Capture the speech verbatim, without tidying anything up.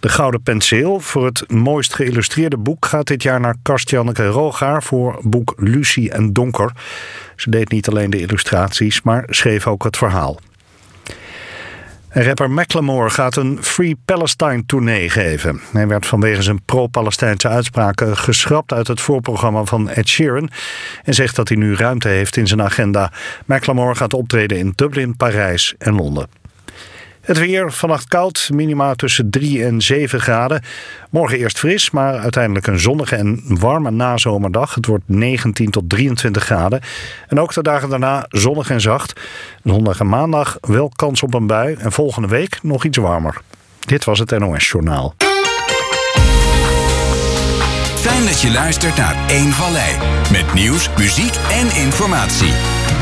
De Gouden Penseel voor het mooist geïllustreerde boek gaat dit jaar naar Karst-Janneke Rogaar voor boek Lucie en Donker. Ze deed niet alleen de illustraties, maar schreef ook het verhaal. Rapper Macklemore gaat een Free Palestine tournee geven. Hij werd vanwege zijn pro-Palestijnse uitspraken geschrapt uit het voorprogramma van Ed Sheeran en zegt dat hij nu ruimte heeft in zijn agenda. Macklemore gaat optreden in Dublin, Parijs en Londen. Het weer, vannacht koud, minima tussen drie en zeven graden. Morgen eerst fris, maar uiteindelijk een zonnige en warme nazomerdag. Het wordt negentien tot drieëntwintig graden. En ook de dagen daarna zonnig en zacht. Zondag en maandag wel kans op een bui. En volgende week nog iets warmer. Dit was het N O S-journaal. Fijn dat je luistert naar Eén Vallei. Met nieuws, muziek en informatie.